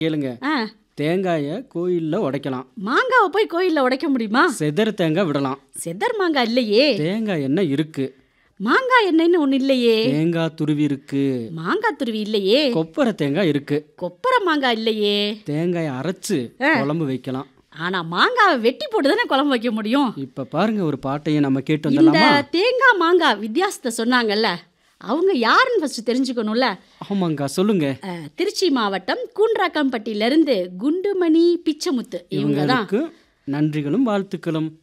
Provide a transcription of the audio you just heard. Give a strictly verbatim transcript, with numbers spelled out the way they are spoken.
கேளுங்க. ஆ தேங்காயை கோயிலில் உடைக்கலாம். மாங்காவை போய் கோயிலில் உடைக்க முடியுமா? செதற தேங்காய் விடலாம். செதர் மாங்காய் இல்லையே. தேங்காய் எண்ணெய் இருக்கு. மாங்காய் எண்ணெய்ன்னு ஒன்று இல்லையே. தேங்காய் துருவி இருக்கு. மாங்காய் துருவி இல்லையே. கொப்பரை தேங்காய் இருக்கு. கொப்பரை மாங்காய் இல்லையே. தேங்காயை அரைச்சு குழம்பு வைக்கலாம். ஆனா மாங்காவை வெட்டி போட்டு தானே குழம்பு வைக்க முடியும். இப்ப பாருங்க, ஒரு பாட்டையும் நம்ம கேட்டு இந்த வந்துடலாமா? தேங்காய் மாங்காய் வித்தியாசத்தை சொன்னாங்கல்ல, அவங்க யாருன்னு ஃபர்ஸ்ட் தெரிஞ்சுக்கணும்ல. ஆமாங்கா, சொல்லுங்க. அஹ், திருச்சி மாவட்டம் கூன்றாக்கம்பட்டியிலிருந்து குண்டுமணி பிச்சமுத்து இவங்க தான். இவங்களுக்கு நன்றிகளும் வாழ்த்துக்களும்.